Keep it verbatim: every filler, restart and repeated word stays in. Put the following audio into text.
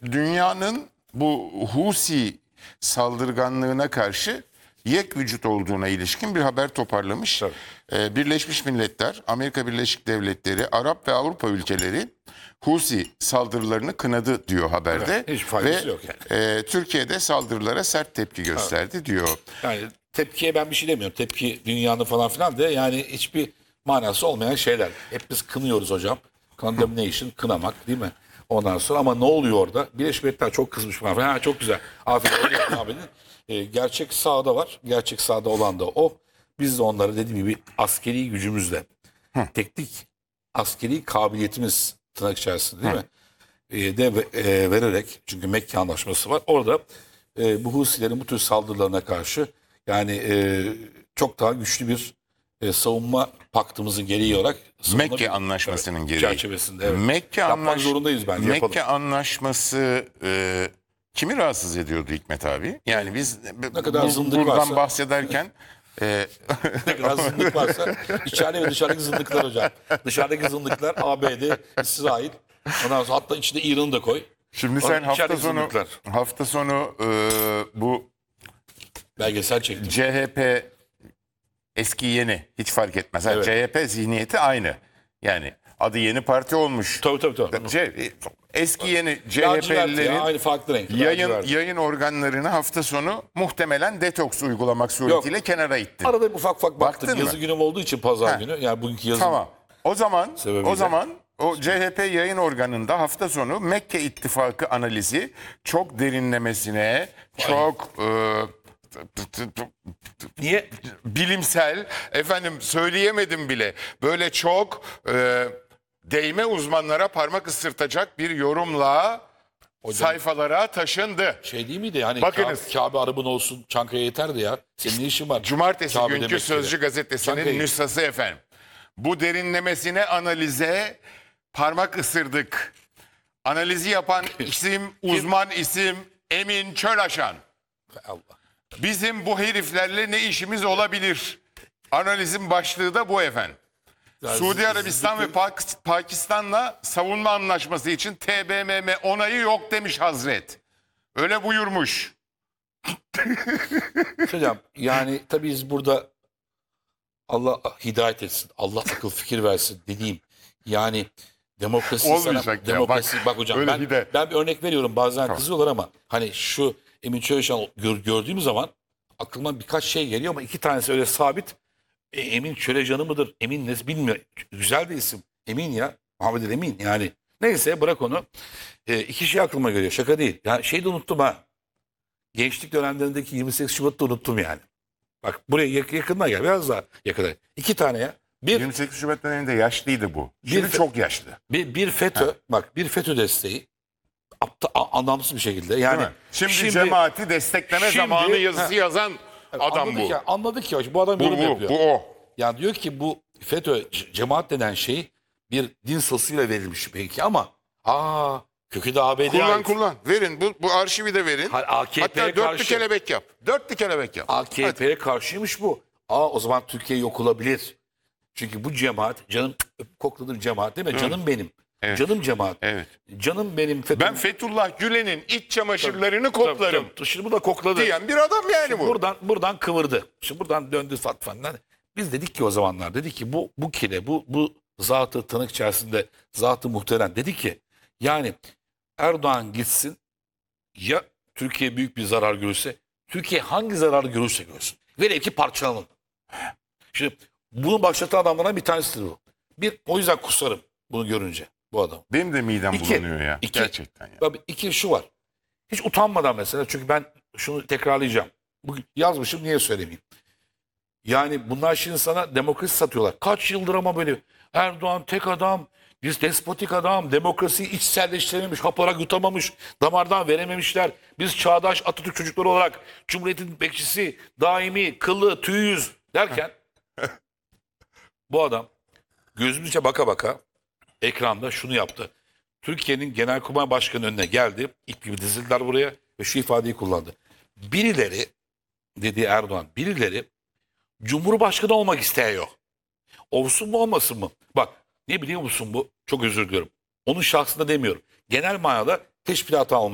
dünyanın bu Husi saldırganlığına karşı yek vücut olduğuna ilişkin bir haber toparlamış. Ee, Birleşmiş Milletler, Amerika Birleşik Devletleri, Arap ve Avrupa ülkeleri Husi saldırılarını kınadı diyor haberde. Evet, hiç faydası ve, yok yani. e, Türkiye'de saldırılara sert tepki gösterdi evet. diyor. Yani tepkiye ben bir şey demiyorum. Tepki dünyanın falan filan da yani hiçbir manası olmayan şeyler. Hep biz kınıyoruz hocam. Condemnation, kınamak değil mi? Ondan sonra ama ne oluyor orada? Birleşmiş Milletler çok kızmış falan. Ha, çok güzel. Aferin abinin. E, gerçek sahada var. Gerçek sahada olan da o. Biz de onları dediğim gibi askeri gücümüzle, Hı. teknik askeri kabiliyetimiz tırnak içerisinde değil Hı. mi? E, de e, vererek, çünkü Mekke Anlaşması var. Orada e, bu Husilerin bu tür saldırılarına karşı yani e, çok daha güçlü bir e, savunma paktımızın gereği olarak Mekke Anlaşması'nın evet, gereği. Çerçevesinde. Evet. Mekke Yapmak anlaş... zorundayız bence. Mekke yapalım. Anlaşması e, kimi rahatsız ediyordu Hikmet abi? Yani biz ne kadar bu, zındık buradan varsa, bahsederken e... ne kadar zındık varsa içeride ve dışarıdaki zındıklar hocam. Dışarıdaki zındıklar A B D, İsrail. Ondan sonra hatta içinde İran'ı da koy. Şimdi sen hafta sonu zındıklar. hafta sonu e, bu belgesel çektim. C H P eski yeni hiç fark etmez. Evet. C H P zihniyeti aynı. Yani adı yeni parti olmuş. Tabii tabii tabii. C, eski yeni C H P'lilerin aynı farklı renk. Yayın, yayın organlarını hafta sonu muhtemelen detoks uygulamak suretiyle Yok. kenara itti. Arada ufak ufak baktım. Baktın yazı mı? günüm olduğu için pazar Heh. günü. Yani bugünkü yazı. Tamam. O zaman sebebiyle. o zaman o C H P yayın organında hafta sonu Mekke İttifakı analizi çok derinlemesine, Vay. çok e, niye bilimsel, efendim söyleyemedim bile. Böyle çok e, değme uzmanlara parmak ısırtacak bir yorumla hocam, sayfalara taşındı. Şey değil miydi? Hani bakınız, Kabe, Kabe arabın olsun, Çankaya yeterdi ya. Senin ne işin var? Cumartesi Kabe günkü Sözcü Gazetesi'nin Çankaya. nüshası efendim. Bu derinlemesine analize parmak ısırdık. Analizi yapan isim, uzman isim Emin Çölaşan. Allah. Bizim bu heriflerle ne işimiz olabilir? Analizin başlığı da bu efendim. Ya Suudi Arabistan ve Pakistan'la savunma anlaşması için T B M M onayı yok demiş Hazret. Öyle buyurmuş. Hocam yani tabii biz burada Allah hidayet etsin, Allah akıl fikir versin dediğim yani demokrasi olmayacak sana, ya. demokrasi bak, bak hocam ben, de... ben bir örnek veriyorum bazen tamam. kızıyorlar ama hani şu Emin Çölaşan gör, gördüğüm zaman aklıma birkaç şey geliyor ama iki tanesi öyle sabit. E, Emin Çölecan'ı mıdır? Emin ne bilmiyor. Güzel bir isim. Emin ya. Muhammed Emin yani. Neyse bırak onu. E, iki şey aklıma geliyor. Şaka değil. Ya şeyi de unuttum ha. Gençlik dönemlerindeki yirmi sekiz Şubat'ta unuttum yani. Bak buraya yakından gel. Biraz daha yakına. İki tane ya. Bir, yirmi sekiz Şubat döneminde yaşlıydı bu. Şimdi bir, çok yaşlı. Bir, bir FETÖ. Ha. Bak bir FETÖ desteği. Apta, anlamsız bir şekilde. Yani şimdi, şimdi cemaati destekleme şimdi, zamanı yazısı ha, yazan adam anladık bu. Ya, anladık ya. Bu adam bu, yorum bu, yapıyor. Bu o. Yani diyor ki bu FETÖ cemaat denen şey bir din sosuyla verilmiş belki ama aa kökü de A B D'ye kullan ait. kullan verin bu, bu arşivi de verin. A K P'ye Hatta dörtlü karşı, kelebek yap. Dörtlü kelebek yap. A K P'ye karşıymış bu. Aa o zaman Türkiye yok olabilir. Çünkü bu cemaat canım kokladım cemaat değil mi? Hı. Canım benim. Evet. Canım cemaat. Evet. Canım benim. Fethullah. Ben Fethullah Gülen'in iç çamaşırlarını tabii, koklarım. Tabii, tabii. Şimdi bu da kokladı. Diyen bir adam yani Şimdi bu. Buradan buradan kıvırdı. Şimdi buradan döndü Fatfan'dan. Biz dedik ki o zamanlar dedik ki bu bu kile bu bu zatı tırnak içerisinde zatı muhterem dedi ki yani Erdoğan gitsin ya Türkiye büyük bir zarar görürse Türkiye hangi zararı görürse görsün. Velev ki parçalanın. Şimdi bunu başlatan adamlardan bir tanesidir bu. Bir o yüzden kusarım bunu görünce bu adam. Benim de midem iki, bulanıyor ya. Iki, gerçekten ya. Tabii iki şu var. Hiç utanmadan mesela çünkü ben şunu tekrarlayacağım. Bugün yazmışım niye söylemeyeyim. Yani bunlar şimdi sana demokrasi satıyorlar. Kaç yıldır ama böyle Erdoğan tek adam, biz despotik adam, demokrasiyi içselleştirememiş, hapara yutamamış, damardan verememişler. Biz çağdaş Atatürk çocukları olarak Cumhuriyet'in bekçisi, daimi, kıllı, tüyüz derken bu adam gözümüzce baka baka ekranda şunu yaptı. Türkiye'nin Genelkurmay Başkanı önüne geldi. İlk gibi dizildiler buraya ve şu ifadeyi kullandı. Birileri, dedi Erdoğan, birileri Cumhurbaşkanı olmak istiyor. Olsun mu olmasın mı? Bak ne biliyor musun bu? Çok özür diliyorum. Onun şahsında demiyorum. Genel manada teşkilatı almak.